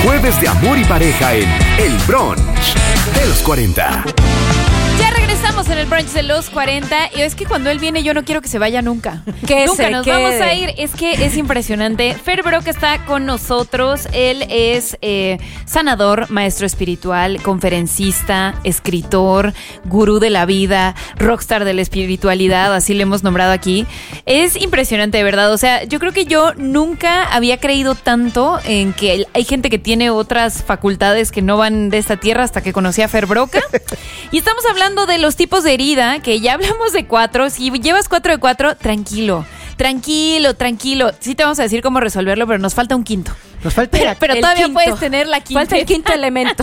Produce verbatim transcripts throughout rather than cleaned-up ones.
Jueves de amor y pareja en El Brunch de los cuarenta. Ya regresamos en el brunch de los cuarenta. Y es que cuando él viene yo no quiero que se vaya nunca. Que nunca se nos quede. vamos a ir. Es que es impresionante. Fer Broca está con nosotros. Él es eh, sanador, maestro espiritual, conferencista, escritor, gurú de la vida, rockstar de la espiritualidad, así le hemos nombrado aquí. Es impresionante, de verdad. O sea, yo creo que yo nunca había creído tanto en que hay gente que tiene otras facultades que no van de esta tierra hasta que conocí a Fer Broca. Y estamos hablando de los tipos de herida, que ya hablamos de cuatro. Si llevas cuatro de cuatro, tranquilo, tranquilo, tranquilo. Sí te vamos a decir cómo resolverlo, pero nos falta un quinto. Nos falta Pero, pero el todavía quinto. puedes tener la quinta. Falta el quinto elemento.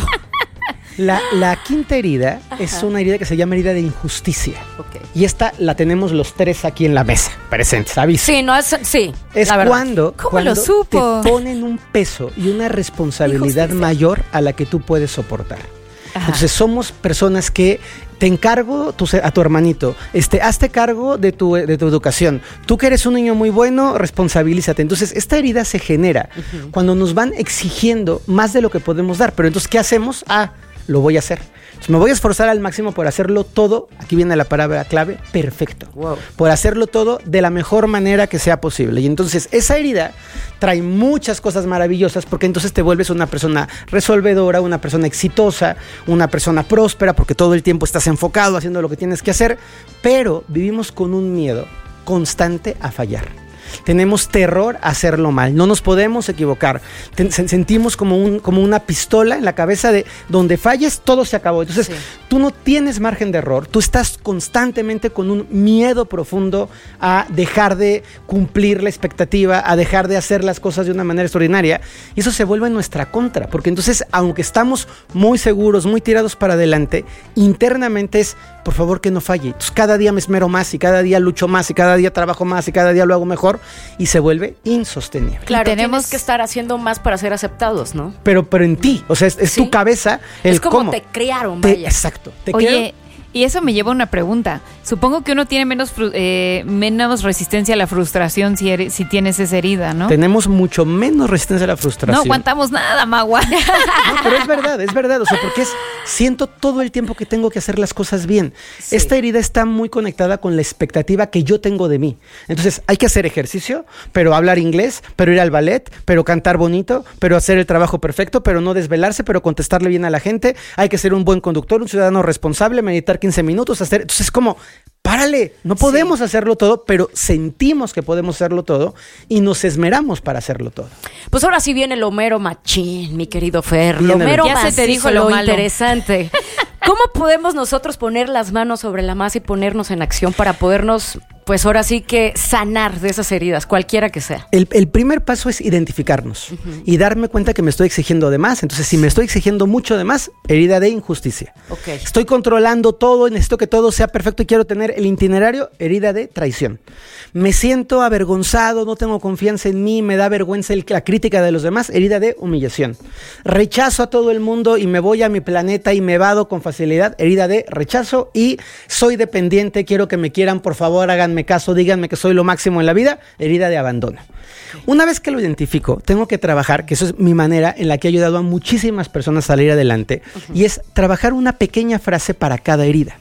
la, la quinta herida. Ajá. Es una herida que se llama herida de injusticia. Okay. Y esta la tenemos los tres aquí en la mesa, presentes, aviso. Sí, no es, sí. Es la verdad. cuando, ¿Cómo cuando lo supo? te ponen un peso y una responsabilidad mayor a la que tú puedes soportar. Ajá. Entonces somos personas que te encargo tu, a tu hermanito, este, hazte cargo de tu, de tu educación. Tú que eres un niño muy bueno, responsabilízate. Entonces esta herida se genera uh-huh. cuando nos van exigiendo más de lo que podemos dar. Pero entonces, ¿qué hacemos? Ah, lo voy a hacer. Entonces, me voy a esforzar al máximo por hacerlo todo, aquí viene la palabra clave, perfecto. Wow. Por hacerlo todo de la mejor manera que sea posible. Y entonces esa herida trae muchas cosas maravillosas, porque entonces te vuelves una persona resolvedora, una persona exitosa, una persona próspera, porque todo el tiempo estás enfocado haciendo lo que tienes que hacer, pero vivimos con un miedo constante a fallar. Tenemos terror a hacerlo mal, no nos podemos equivocar. Ten, sentimos como, un, como una pistola en la cabeza de donde falles, todo se acabó. Entonces, sí. tú no tienes margen de error, tú estás constantemente con un miedo profundo a dejar de cumplir la expectativa, a dejar de hacer las cosas de una manera extraordinaria. Y eso se vuelve en nuestra contra, porque entonces, aunque estamos muy seguros, muy tirados para adelante, internamente es, por favor, que no falle. Entonces, cada día me esmero más y cada día lucho más y cada día trabajo más y cada día lo hago mejor. Y se vuelve insostenible. Claro, tenemos que estar haciendo más para ser aceptados, ¿no? Pero, pero en ti, o sea, es, es ¿sí? tu cabeza. El es como cómo. te criaron, te, vaya. Exacto. Te Oye, criaron. Y eso me lleva a una pregunta. Supongo que uno tiene menos, eh, menos resistencia a la frustración si, eres, si tienes esa herida, ¿no? Tenemos mucho menos resistencia a la frustración. No aguantamos nada, Magua. No, pero es verdad, es verdad. O sea, porque es, siento todo el tiempo que tengo que hacer las cosas bien. Sí. Esta herida está muy conectada con la expectativa que yo tengo de mí. Entonces, hay que hacer ejercicio, pero hablar inglés, pero ir al ballet, pero cantar bonito, pero hacer el trabajo perfecto, pero no desvelarse, pero contestarle bien a la gente. Hay que ser un buen conductor, un ciudadano responsable, meditar quince minutos, hacer... Entonces es como, párale, no podemos sí. hacerlo todo, pero sentimos que podemos hacerlo todo y nos esmeramos para hacerlo todo. Pues ahora sí viene el Homero machín, mi querido Fer. Viene lo Homero ya macizo, se te dijo lo, lo malo. Interesante. ¿Cómo podemos nosotros poner las manos sobre la masa y ponernos en acción para podernos, pues ahora sí que sanar de esas heridas, cualquiera que sea? El, el primer paso es identificarnos uh-huh. y darme cuenta que me estoy exigiendo de más. Entonces, si me estoy exigiendo mucho de más, herida de injusticia. Okay. Estoy controlando todo, necesito que todo sea perfecto y quiero tener el itinerario, herida de traición. Me siento avergonzado, no tengo confianza en mí, me da vergüenza el, la crítica de los demás, herida de humillación. Rechazo a todo el mundo y me voy a mi planeta y me vado con facilidad, herida de rechazo. Y soy dependiente, quiero que me quieran, por favor, háganme caso, díganme que soy lo máximo en la vida, herida de abandono. Una vez que lo identifico, tengo que trabajar, que eso es mi manera en la que he ayudado a muchísimas personas a salir adelante, uh-huh. y es trabajar una pequeña frase para cada herida.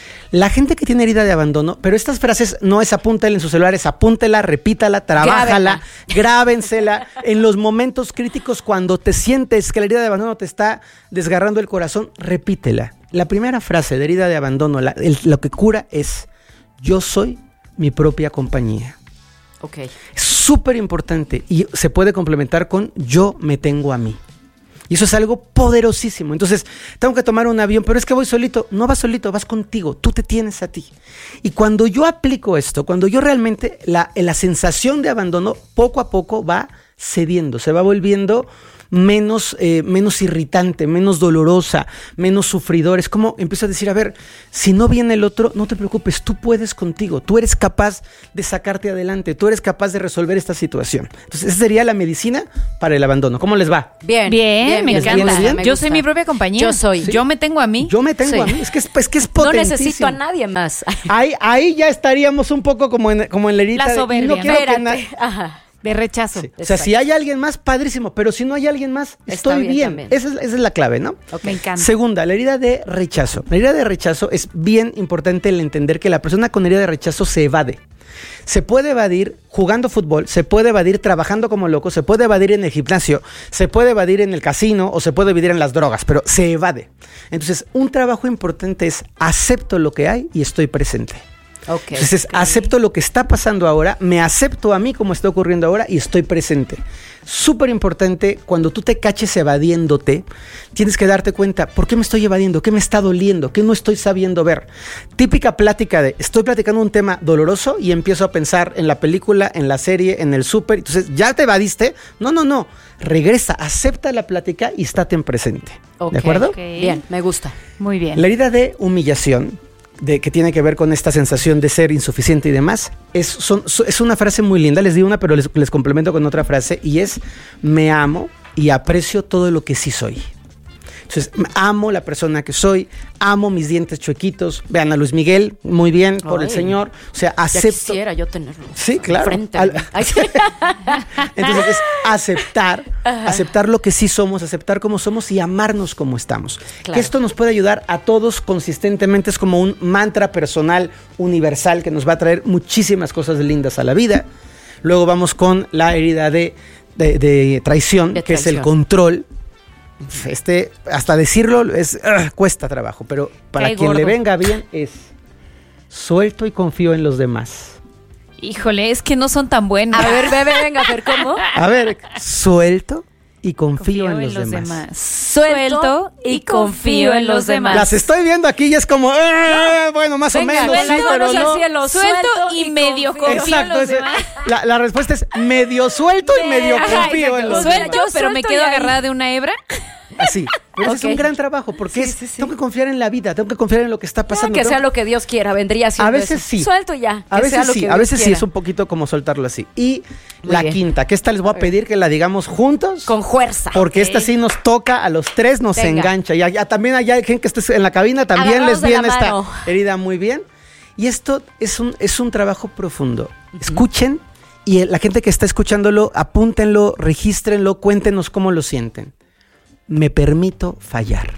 La gente que tiene herida de abandono, pero estas frases no es apúntela en sus celulares, apúntela, repítala, trabájala, grábensela. En los momentos críticos, cuando te sientes que la herida de abandono te está desgarrando el corazón, repítela. La primera frase de herida de abandono, la, el, lo que cura es: yo soy mi propia compañía. Ok. Es súper importante y se puede complementar con yo me tengo a mí. Y eso es algo poderosísimo. Entonces, tengo que tomar un avión, pero es que voy solito. No vas solito, vas contigo. Tú te tienes a ti. Y cuando yo aplico esto, cuando yo realmente, la, la sensación de abandono poco a poco va cediendo, se va volviendo menos, eh, menos irritante, menos dolorosa, menos sufridor. Es como empiezo a decir, a ver, si no viene el otro, no te preocupes, tú puedes contigo, tú eres capaz de sacarte adelante, tú eres capaz de resolver esta situación. Entonces, esa sería la medicina para el abandono. ¿Cómo les va? Bien, bien, bien me bien, encanta. bien, me yo soy mi propia compañía. Yo soy. ¿Sí? Yo me tengo a mí. Yo me tengo sí. a mí. Es que es, es, que es No potentísimo. necesito a nadie más. Ahí, ahí ya estaríamos un poco como en, como en la herida. La soberbia, No quiero que na- Ajá. De rechazo. Sí. O sea, si hay alguien más, padrísimo, pero si no hay alguien más, Está estoy bien bien. también. Esa es, esa es la clave, ¿no? Okay. Me encanta. Segunda, la herida de rechazo. La herida de rechazo es bien importante el entender que la persona con herida de rechazo se evade. Se puede evadir jugando fútbol, se puede evadir trabajando como loco, se puede evadir en el gimnasio, se puede evadir en el casino o se puede evadir en las drogas, pero se evade. Entonces, un trabajo importante es acepto lo que hay y estoy presente. Okay. Entonces, okay. acepto lo que está pasando ahora, me acepto a mí como está ocurriendo ahora y estoy presente. Súper importante, cuando tú te caches evadiéndote, tienes que darte cuenta, ¿por qué me estoy evadiendo? ¿Qué me está doliendo? ¿Qué no estoy sabiendo ver? Típica plática de, estoy platicando un tema doloroso y empiezo a pensar en la película, en la serie, en el súper. Entonces, ¿ya te evadiste? No, no, no. Regresa, acepta la plática y estate en presente. Okay. ¿De acuerdo? Okay. Bien, me gusta. Muy bien. La herida de humillación, de que tiene que ver con esta sensación de ser insuficiente y demás, es, son, es una frase muy linda, les digo una, pero les, les complemento con otra frase, y es, me amo y aprecio todo lo que sí soy. Entonces, amo la persona que soy, amo mis dientes chuequitos. Vean a Luis Miguel, muy bien, por Ay, el señor. O sea, Ya acepto. quisiera yo tenerlo. Sí, claro. Frente a Al- mí. Ay, sí. Entonces es aceptar, aceptar lo que sí somos, aceptar cómo somos y amarnos como estamos. Claro. Que esto nos puede ayudar a todos consistentemente, es como un mantra personal universal que nos va a traer muchísimas cosas lindas a la vida. Luego vamos con la herida de, de, de traición, De que es el traición. control. Este, hasta decirlo es uh, cuesta trabajo, pero para Cae quien le gordo. venga bien es suelto y confío en los demás. Híjole, es que no son tan buenos. A ver, bebé, venga, a ver cómo. A ver, suelto y confío, en, los demás. Suelto y confío en los demás. Las estoy viendo aquí y es como, eh, bueno, más Venga, o menos, suelto, sí, pero manos al no. cielo. Suelto y medio confío en Exacto, los ese- demás. la, la respuesta es medio suelto y medio Ajá, confío exacto. en los Suelto, demás. pero me Suelto quedo y ahí. agarrada de una hebra. Así. Pero ese Ok. es un gran trabajo porque Sí, es, sí, sí. tengo que confiar en la vida, tengo que confiar en lo que está Ah, pasando. que tengo- sea lo que Dios quiera, vendría siendo A veces eso. sí. Suelto ya. A que sea veces lo sí, que a Dios veces sí quiera. es un poquito como soltarlo así. Y Muy la bien. quinta, que esta les voy a pedir que la digamos juntos. Con fuerza. Porque Ok. esta sí nos toca, a los tres nos Venga. engancha. Y allá, también allá hay gente que esté en la cabina, también Agarrados les de la viene esta mano. herida muy bien. Y esto es un, es un trabajo profundo. Escuchen y la gente que está escuchándolo, apúntenlo, regístrenlo, cuéntenos cómo lo sienten. Me permito fallar.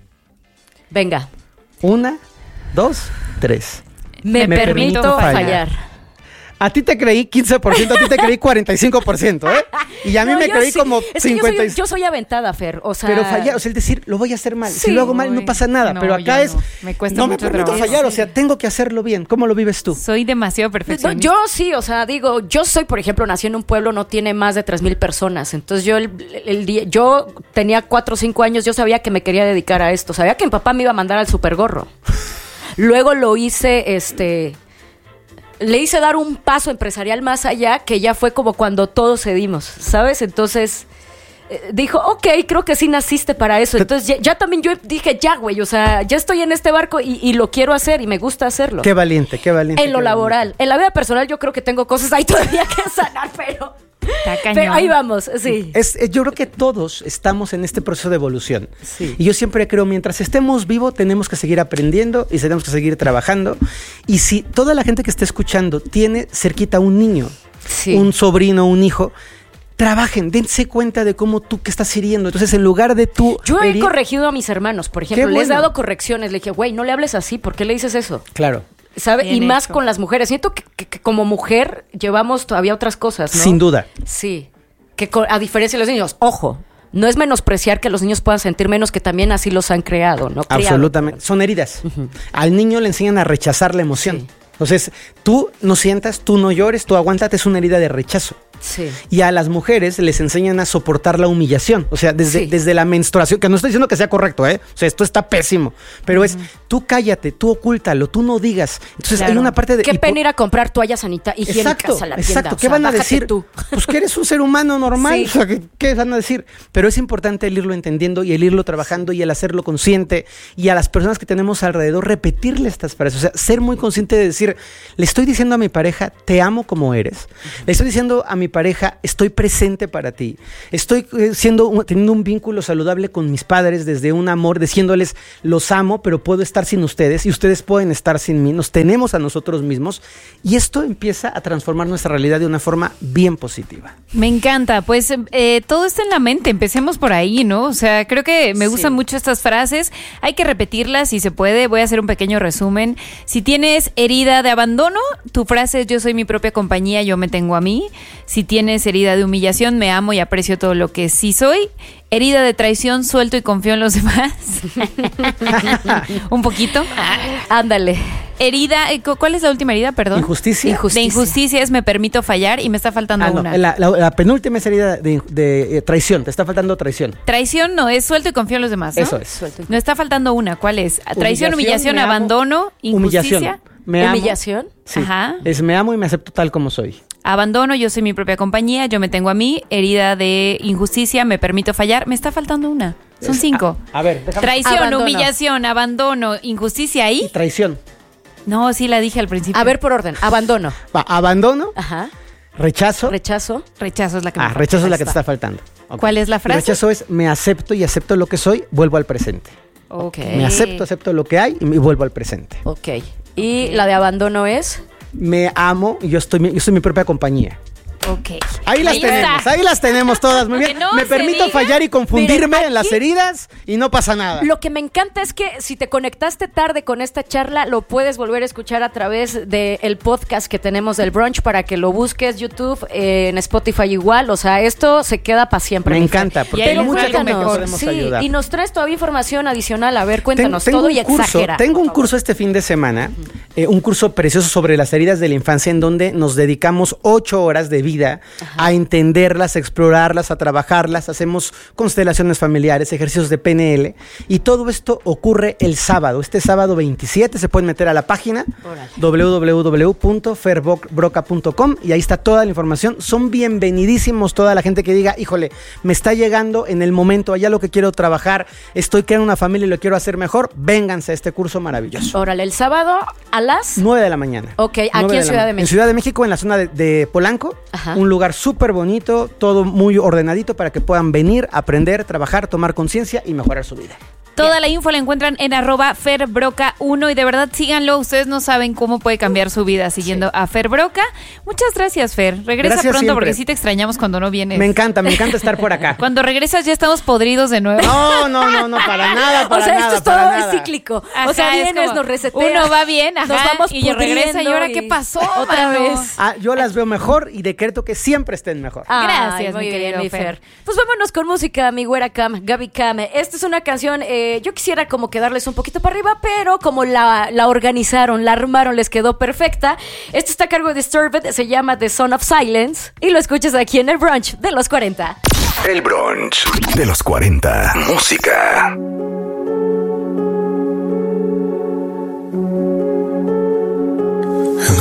Venga. Una, dos, tres. Me, Me permito, permito fallar. A ti te creí quince por ciento, a ti te creí cuarenta y cinco por ciento, ¿eh? Y a mí No, me yo creí sí. como Es que cincuenta y yo soy, yo soy aventada, Fer. O sea, Pero fallar, o sea, el decir, lo voy a hacer mal. si Sí. lo hago mal, no Uy, pasa nada. no, pero acá yo es, no. Me cuesta no me mucho permito trabajo. fallar, o Sí. sea, tengo que hacerlo bien. ¿Cómo lo vives tú? Soy demasiado No, perfeccionista. yo sí, o sea, digo, yo soy, por ejemplo, nací en un pueblo, no tiene más de tres mil personas. Entonces yo el, el día, yo tenía cuatro o cinco años, yo sabía que me quería dedicar a esto. Sabía que mi papá me iba a mandar al supergorro. Luego lo hice, este, le hice dar un paso empresarial más allá, que ya fue como cuando todos cedimos, ¿sabes? Entonces eh, dijo, ok, creo que sí naciste para eso. Entonces ya, ya también yo dije, ya, güey, o sea, ya estoy en este barco y, y lo quiero hacer y me gusta hacerlo. Qué valiente, qué valiente. En lo qué laboral. valiente. En la vida personal yo creo que tengo cosas ahí todavía que sanar, pero, Está cañón. pero ahí vamos, sí. Es, es- yo creo que todos estamos en este proceso de evolución. Sí. Y yo siempre creo, mientras estemos vivos, tenemos que seguir aprendiendo y tenemos que seguir trabajando. Y si toda la gente que esté escuchando tiene cerquita un niño, Sí. un sobrino, un hijo, trabajen, dense cuenta de cómo tú que estás hiriendo. Entonces, en lugar de tú... Yo he herir- corregido a mis hermanos, por ejemplo, Qué les he bueno. dado correcciones, le dije, güey, no le hables así, ¿por qué le dices eso? Claro. ¿Sabe? Bien Y más hecho. con las mujeres. Siento que, que- que como mujer llevamos todavía otras cosas, ¿no? Sin duda. Sí. Que co- a diferencia de los niños, ojo, no es menospreciar que los niños puedan sentir menos, que también así los han creado, ¿no? Criado. Absolutamente. Son heridas. Al niño le enseñan a rechazar la emoción. Sí. Entonces, tú no sientas, tú no llores, tú aguántate, es una herida de rechazo. Sí. Y a las mujeres les enseñan a soportar la humillación. O sea, desde, Sí. desde la menstruación, que no estoy diciendo que sea correcto, ¿eh? O sea, esto está pésimo. Pero es, tú cállate, tú ocúltalo, tú no digas. Entonces hay Claro. una parte de... Qué y pena por- ir a comprar toallas sanita higiénicas Exacto, a la tienda. exacto. o ¿Qué sea, van a bájate decir? tú. Pues que eres un ser humano normal. Sí. O sea, ¿qué, qué van a decir? Pero es importante el irlo entendiendo y el irlo trabajando y el hacerlo consciente. Y a las personas que tenemos alrededor repetirle estas frases. O sea, ser muy consciente de decir, le estoy diciendo a mi pareja, te amo como eres. Le estoy diciendo a mi pareja, estoy presente para ti. Estoy eh, siendo un- teniendo un vínculo saludable con mis padres desde un amor, diciéndoles los amo, pero puedo estar sin ustedes y ustedes pueden estar sin mí. Nos tenemos a nosotros mismos y esto empieza a transformar nuestra realidad de una forma bien positiva. Me encanta, pues eh, todo está en la mente, empecemos por ahí, ¿no? O sea, creo que me gustan Sí. mucho estas frases, hay que repetirlas si se puede, voy a hacer un pequeño resumen. Si tienes herida de abandono, tu frase es yo soy mi propia compañía, yo me tengo a mí. Si tienes herida de humillación, me amo y aprecio todo lo que sí soy. Herida de traición, suelto y confío en los demás. Un poquito. Ándale. Herida, eh, cu- ¿cuál es la última herida, perdón? Injusticia. Injusticia. De injusticia es me permito fallar y me está faltando Ah, no, una. la, la- la penúltima es herida de, de, eh, traición. Te está faltando traición. Traición no, es suelto y confío en los demás, ¿no? Eso es. Suelto y- No está faltando una, ¿cuál es? Traición, humillación, me amo. abandono, injusticia. Humillación. Me amo. Humillación. Sí. Ajá. Es me amo y me acepto tal como soy. Abandono, yo soy mi propia compañía, yo me tengo a mí. Herida de injusticia, me permito fallar. Me está faltando una. Son Es- cinco. A, a ver, déjame. Traición, Abandono. humillación, abandono, injusticia ahí. Traición. No, sí la dije al principio. A ver, por orden. Abandono. Va, abandono, Ajá. rechazo. Rechazo. Rechazo es la que me ah, falta. rechazo es la Ahí que te está. está faltando. Ok. ¿Cuál es la frase? Rechazo es me acepto y acepto lo que soy, vuelvo al presente. Ok. Me acepto, acepto lo que hay y me vuelvo al presente. Ok. Y Ok. la de abandono es. Me amo y yo estoy mi- yo soy mi propia compañía. Ok. Ahí las Ahí tenemos, está. ahí las tenemos todas muy bien. Que no me se permito diga. fallar y confundirme Miren, en las aquí- heridas y no pasa nada. Lo que me encanta es que si te conectaste tarde con esta charla, lo puedes volver a escuchar a través del podcast que tenemos del brunch para que lo busques, YouTube, eh, en Spotify igual. O sea, esto se queda para siempre. Me mi Fer. encanta, porque Y ahí hay les mucha traigo gente que mejor. podemos Sí, ayudar. y nos traes todavía información adicional. A ver, Ten- cuéntanos tengo todo un y curso, exagera. Tengo por un favor. curso este fin de semana, eh, un curso precioso sobre las heridas de la infancia en donde nos dedicamos ocho horas de vida a entenderlas, a explorarlas, a trabajarlas. Hacemos constelaciones familiares, ejercicios de P N L y todo esto ocurre el sábado. Este sábado veintisiete se pueden meter a la página Órale. doble u doble u doble u punto ferbroca punto com y ahí está toda la información. Son bienvenidísimos toda la gente que diga, híjole, me está llegando en el momento allá lo que quiero trabajar, estoy creando una familia y lo quiero hacer mejor. Vénganse a este curso maravilloso. Órale, el sábado a las. nueve de la mañana. Ok, aquí nueve en la Ciudad ma- de México. En Ciudad de México, en la zona de, de Polanco. Ajá. Un lugar súper bonito, todo muy ordenadito para que puedan venir, aprender, trabajar, tomar conciencia y mejorar su vida. Toda la info la encuentran en arroba ferbroca uno y de verdad síganlo, ustedes no saben cómo puede cambiar su vida siguiendo a Fer Broca. Muchas gracias, Fer. Regresa Gracias pronto siempre. porque sí te extrañamos cuando no vienes. Me encanta, me encanta estar por acá. Cuando regresas ya estamos podridos de nuevo. No, no, no, no, para nada, para O sea, nada, esto es para todo nada. es cíclico. Ajá, o sea, es vienes, como, nos reseteas. uno va bien, ajá, nos vamos y regresa y pudriendo ahora qué pasó, otra mano? vez. Ah, yo las veo mejor y decreto que siempre estén mejor. Ay, Gracias, muy mi bien, querido mi Fer. Fer. Pues vámonos con música, mi güera Cam, Gaby Cam. Esta es una canción, eh, yo quisiera como que darles un poquito para arriba, pero como la, la organizaron, la armaron, les quedó perfecta. Esto está a cargo de Disturbed, se llama The Son of Silence y lo escuchas aquí en el brunch de los cuarenta. El brunch de los cuarenta. Música.